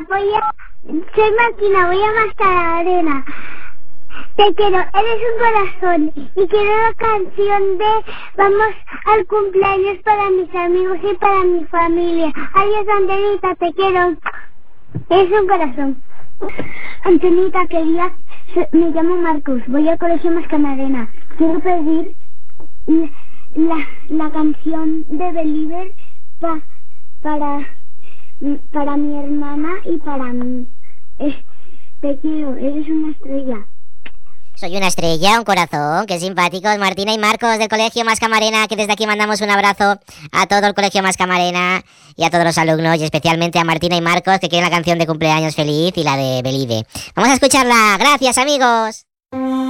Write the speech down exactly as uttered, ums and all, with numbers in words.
voy a... Soy Martina, voy a Mascamarena. Te quiero, eres un corazón. Y quiero la canción de Vamos al cumpleaños para mis amigos y para mi familia. Adiós, Angelita, te quiero. Eres un corazón. Angelita, quería... Me llamo Marcos, voy al colegio Mascamarena. Quiero pedir la, la canción de Believer pa, para, para mi hermana y para mí. Es, te quiero, eres una estrella. Soy una estrella, un corazón, qué simpáticos, Martina y Marcos del Colegio Mascamarena, que desde aquí mandamos un abrazo a todo el Colegio Mascamarena y a todos los alumnos, y especialmente a Martina y Marcos, que quieren la canción de cumpleaños feliz y la de Believe. Vamos a escucharla, gracias amigos.